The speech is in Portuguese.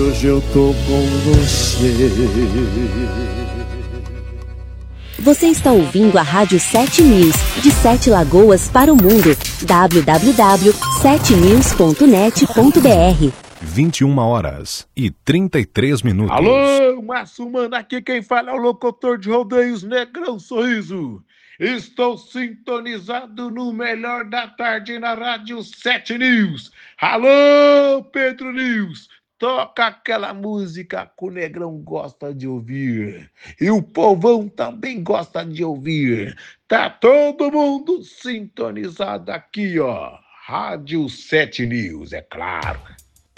hoje eu tô com você. Você está ouvindo a Rádio 7 News, de 7 Lagoas para o mundo. www.7news.net.br 21h33. Alô, Massumano, aqui quem fala é o locutor de rodeios Negrão Sorriso. Estou sintonizado no melhor da tarde na Rádio 7 News. Alô, Pedro News, toca aquela música que o Negrão gosta de ouvir. E o povão também gosta de ouvir. Tá todo mundo sintonizado aqui, ó. Rádio 7 News, é claro.